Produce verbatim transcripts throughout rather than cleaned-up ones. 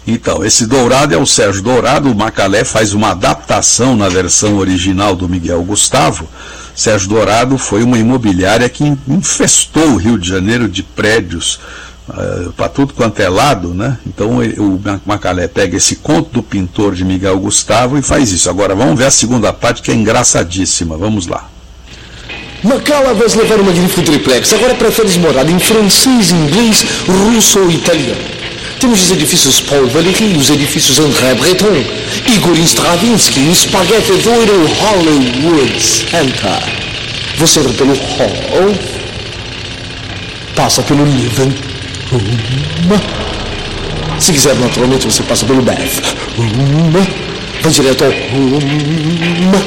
Então, esse Dourado é o Sérgio Dourado. O Macalé faz uma adaptação na versão original do Miguel Gustavo. Sérgio Dourado foi uma imobiliária que infestou o Rio de Janeiro de prédios uh, para tudo quanto é lado, né? Então ele, o Macalé pega esse conto do pintor de Miguel Gustavo e faz isso. Agora vamos ver a segunda parte, que é engraçadíssima. Vamos lá. Macala vai levar um magnífico triplex. Agora preferes morar em francês, inglês, russo ou italiano? Temos os edifícios Paul Valéry, os edifícios André Breton, Igor Stravinsky, o Spaghetti doido Hollywood Center. Você entra pelo hall, passa pelo living room. Se quiser, naturalmente, você passa pelo bathroom, vai direto ao room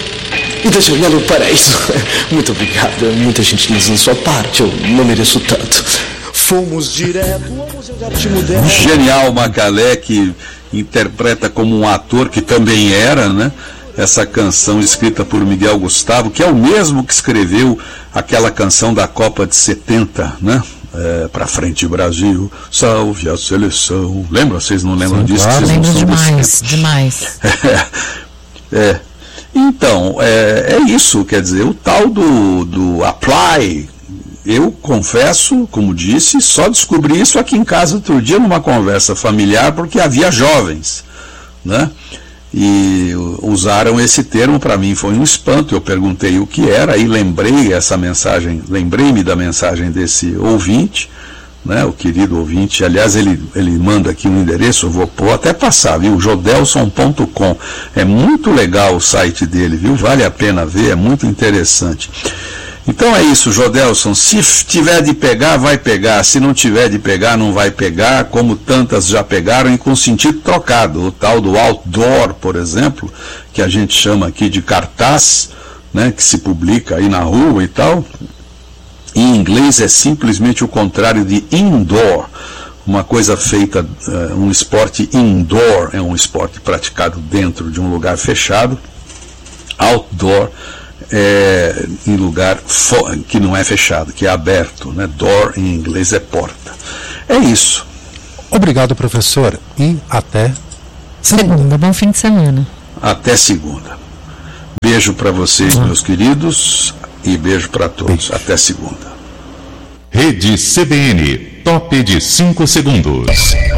e deixa eu olhar no paraíso. Muito obrigado, muita gentileza da sua parte, eu não mereço tanto. Fomos direto ao Museu de Arte Moderna. Genial Macalé, que interpreta como um ator que também era, né? Essa canção escrita por Miguel Gustavo, que é o mesmo que escreveu aquela canção da Copa de setenta, né? É, pra frente Brasil, salve a seleção. Lembra? Vocês não lembram Sim, disso? Claro. Vocês Lembro não demais, demais. É, é. Então, é, é isso, quer dizer, o tal do, do Apply. Eu confesso, como disse, só descobri isso aqui em casa outro dia numa conversa familiar, porque havia jovens, né? E usaram esse termo. Para mim foi um espanto. Eu perguntei o que era e lembrei essa mensagem, lembrei-me da mensagem desse ouvinte, né? O querido ouvinte. Aliás, ele, ele manda aqui um endereço, eu vou, vou até passar, viu? jodelson ponto com. É muito legal o site dele, viu? Vale a pena ver, é muito interessante. Então é isso, Jodelson, se tiver de pegar, vai pegar, se não tiver de pegar, não vai pegar, como tantas já pegaram e com sentido trocado. O tal do outdoor, por exemplo, que a gente chama aqui de cartaz, né, que se publica aí na rua e tal, em inglês é simplesmente o contrário de indoor, uma coisa feita, uh, um esporte indoor, é um esporte praticado dentro de um lugar fechado. Outdoor É, em lugar que não é fechado, que é aberto, né? Door em inglês é porta. É isso. Obrigado, professor, e até segunda. Bom fim de semana. Até segunda. Beijo para vocês, meus queridos, e beijo para todos. Beijo. Até segunda. Rede C B N, top de cinco segundos.